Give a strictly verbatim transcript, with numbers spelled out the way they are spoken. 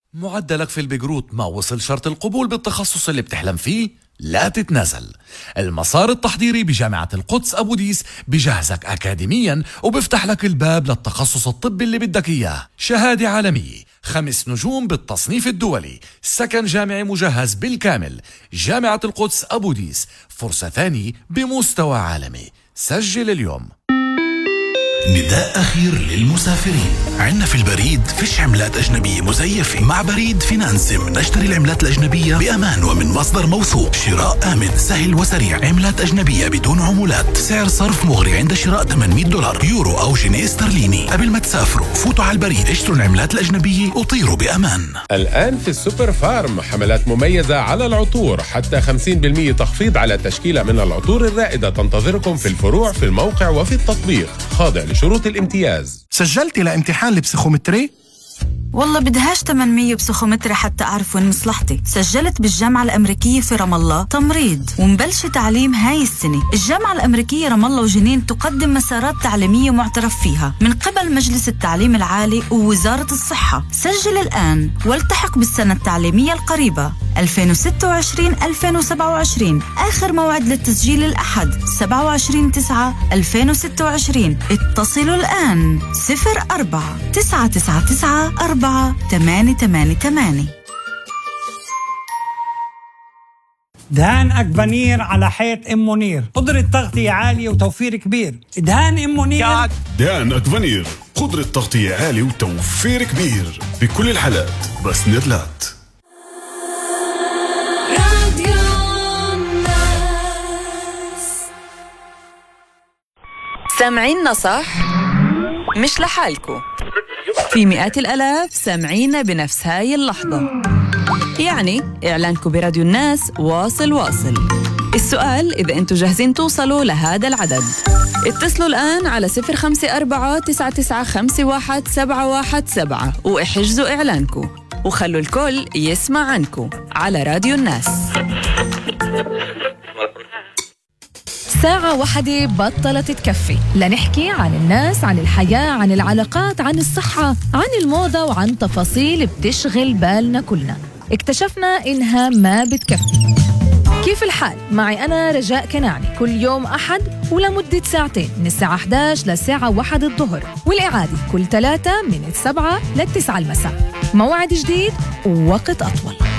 معدلك في البيجروت ما وصل شرط القبول بالتخصص اللي بتحلم فيه؟ لا تتنازل. المسار التحضيري بجامعة القدس أبو ديس بجهزك أكاديميا وبفتح لك الباب للتخصص الطبي اللي بدك إياه. شهادة عالمية، خمس نجوم بالتصنيف الدولي، سكن جامعي مجهز بالكامل. جامعة القدس أبو ديس، فرصة ثانية بمستوى عالمي. سجل اليوم. نداء أخير للمسافرين، عنا في البريد فيش عملات أجنبية مزيفة. مع بريد فينانسم نشتري العملات الأجنبية بأمان ومن مصدر موثوق. شراء آمن سهل وسريع. عملات أجنبية بدون عمولات. سعر صرف مغري عند شراء ثمانمئة دولار، يورو أو جنيه استرليني. قبل ما تسافروا فوتوا على البريد، اشتروا العملات الأجنبية وطيروا بأمان. الآن في السوبر فارم حملات مميزة على العطور، حتى خمسين بالمئة تخفيض على تشكيلة من العطور الرائدة تنتظركم في الفروع في الموقع وفي التطبيق، خاضع لشروط الامتياز. سجلتي لامتحان البسيخومتري؟ والله بدهاش ثمانمية بسيخومتري حتى أعرف وين مصلحتي. سجلت بالجامعة الأمريكية في رام الله تمريض ومبلش تعليم هاي السنة. الجامعة الأمريكية رام الله وجنين تقدم مسارات تعليمية معترف فيها من قبل مجلس التعليم العالي ووزارة الصحة. سجل الآن والتحق بالسنة التعليمية القريبة ألفين وستة وعشرين ألفين وسبعة وعشرين. آخر موعد للتسجيل الأحد سبعة وعشرين تسعة ألفين وستة وعشرين. اتصلوا الآن صفر أربعة تسعة تسعة تسعة أربعة ثمانية ثمانية ثمانية. دهان أكبنير على حيط أم منير، قدرة تغطية عالية وتوفير كبير. دهان أم منير. دهان أكبنير، قدرة تغطية عالية وتوفير كبير بكل الحالات، بس نيرلات. سامعيننا صح؟ مش لحالكو، في مئات الآلاف سامعينا بنفس هاي اللحظة. يعني إعلانكو براديو الناس واصل واصل. السؤال إذا أنتوا جاهزين توصلوا لهذا العدد. اتصلوا الآن على صفر خمسة أربعة تسعة تسعة خمسة واحد سبعة واحد سبعة واحجزوا إعلانكو وخلوا الكل يسمع عنكو على راديو الناس. ساعة واحدة بطلت تكفي لنحكي عن الناس، عن الحياة، عن العلاقات، عن الصحة، عن الموضة وعن تفاصيل بتشغل بالنا كلنا. اكتشفنا إنها ما بتكفي. كيف الحال؟ معي أنا رجاء كناعني كل يوم أحد ولمدة ساعتين من الساعة إحدى عشر للساعة واحدة الظهر، والإعادة كل ثلاثة من السبعة للتسعة المساء. موعد جديد ووقت أطول.